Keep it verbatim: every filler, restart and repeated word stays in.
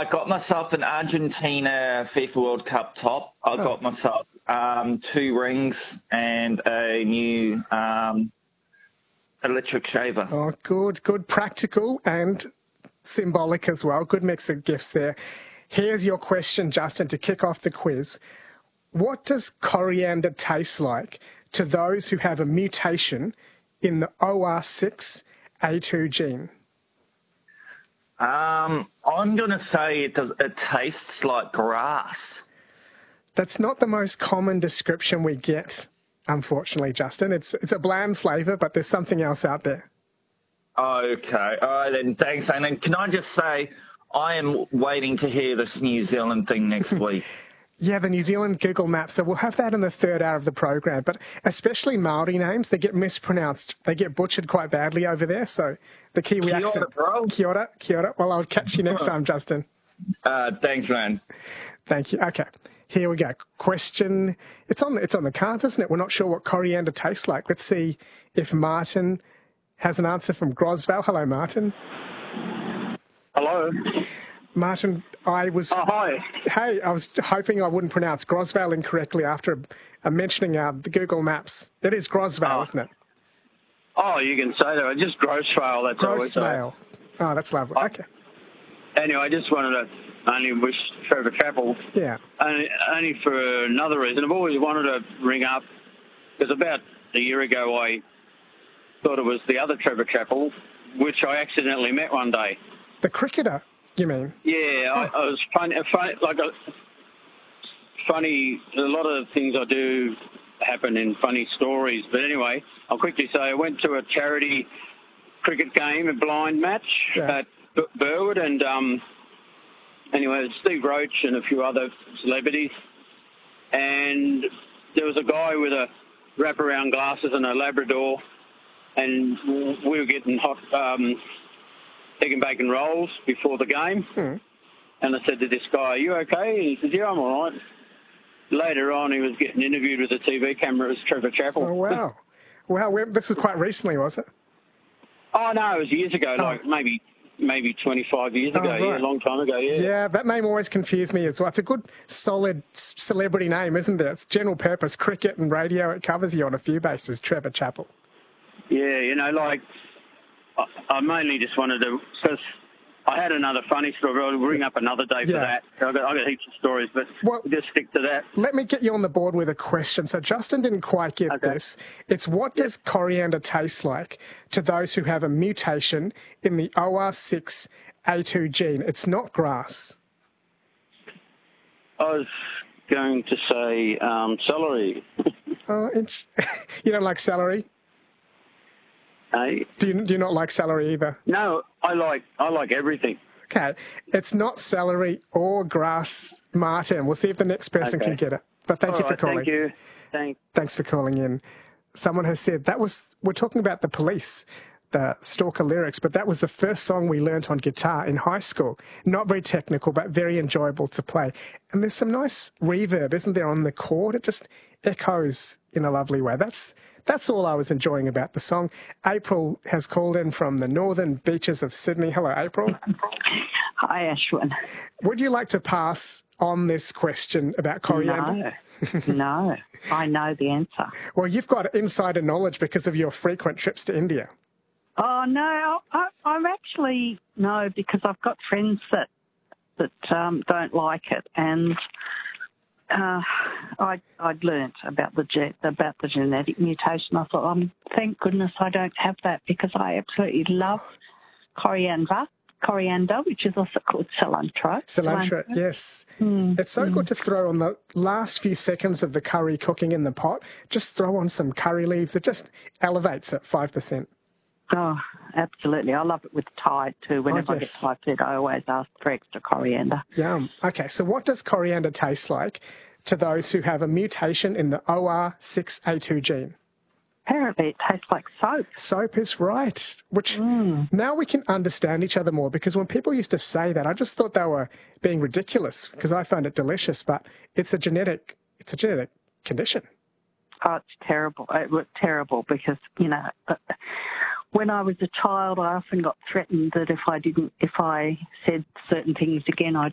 I got myself an Argentina FIFA World Cup top. I got oh. myself um, two rings and a new um, electric shaver. Oh, good, good. Practical and symbolic as well. Good mix of gifts there. Here's your question, Justin, to kick off the quiz. What does coriander taste like to those who have a mutation in the O R six A two gene? Um, I'm going to say it does. It tastes like grass. That's not the most common description we get, unfortunately, Justin. It's it's a bland flavour, but there's something else out there. Okay. All right, then. Thanks, and then can I just say I am waiting to hear this New Zealand thing next week. Yeah, the New Zealand Google Maps. So we'll have that in the third hour of the program. But especially Māori names, they get mispronounced. They get butchered quite badly over there. So the Kiwi Kia ora, accent. bro. Kia ora, kia ora. Well, I'll catch you next time, Justin. Uh, thanks, man. Thank you. Okay, here we go. Question. It's on, it's on the cards, isn't it? We're not sure what coriander tastes like. Let's see if Martin has an answer from Grosvale. Hello, Martin. Hello. Martin, I was... Oh, hi. Hey, I was hoping I wouldn't pronounce Grosvale incorrectly after uh, mentioning uh, the Google Maps. It is Grosvale, oh. isn't it? Oh, you can say that. Just Grosvale, that's all we say. Grosvale. Oh, that's lovely. Oh. Okay. Anyway, I just wanted to only wish Trevor Chappell, yeah. only, only for another reason. I've always wanted to ring up, because about a year ago I thought it was the other Trevor Chappell, which I accidentally met one day. The cricketer? You mean? Yeah, I, I was funny, funny like a, funny. A lot of things I do happen in funny stories. But anyway, I'll quickly say I went to a charity cricket game, a blind match yeah. at B- Burwood, and um, anyway, Steve Roach and a few other celebrities, and there was a guy with a wraparound glasses and a Labrador, and we were getting hot. Um, egg and bacon rolls before the game. Hmm. And I said to this guy, are you okay? And he said, yeah, I'm all right. Later on, he was getting interviewed with a T V camera as Trevor Chappell. Oh, wow. Wow, this was quite recently, was it? Oh, no, it was years ago, oh. like maybe maybe twenty-five years ago, oh, right. yeah, a long time ago, yeah. Yeah, that name always confused me as well. It's a good, solid celebrity name, isn't it? It's general purpose, cricket and radio. It covers you on a few bases, Trevor Chappell. Yeah, you know, like... I mainly just wanted to, because I had another funny story. I'll bring up another day for yeah. that. I've got, I've got heaps of stories, but well, we'll just stick to that. Let me get you on the board with a question. So Justin didn't quite get okay. this. It's what does yep. coriander taste like to those who have a mutation in the O R six A two gene? It's not grass. I was going to say um, celery. Oh, you don't like celery? Hey. Do you do you not like celery either? No, I like I like everything. Okay, it's not celery or grass, Martin. We'll see if the next person okay. can get it. But thank All you for right, calling. Thank you. Thanks. Thanks for calling in. Someone has said that was we're talking about the Police, the Stalker lyrics, but that was the first song we learnt on guitar in high school. Not very technical, but very enjoyable to play. And there's some nice reverb, isn't there, on the chord? It just echoes in a lovely way. That's That's all I was enjoying about the song. April has called in from the northern beaches of Sydney. Hello, April. Hi, Ashwin. Would you like to pass on this question about coriander? No, no. I know the answer. Well, you've got insider knowledge because of your frequent trips to India. Oh, no. I, I'm actually, no, because I've got friends that, that um, don't like it. And... Uh, I, I'd learnt about the ge- about the genetic mutation. I thought, um, thank goodness I don't have that, because I absolutely love coriander, coriander, which is also called cilantro. Cilantro, cilantro. Yes. Mm, it's so mm. good to throw on the last few seconds of the curry cooking in the pot. Just throw on some curry leaves. It just elevates it five percent. Oh, absolutely. I love it with Tide too. Whenever oh, yes. I get Tide food, I always ask for extra coriander. Yum. Okay, so what does coriander taste like to those who have a mutation in the O R six A two gene? Apparently it tastes like soap. Soap is right, which mm. now we can understand each other more, because when people used to say that, I just thought they were being ridiculous because I found it delicious, but it's a genetic, it's a genetic condition. Oh, it's terrible. It was terrible because, you know, when I was a child, I often got threatened that if I didn't, if I said certain things again, I'd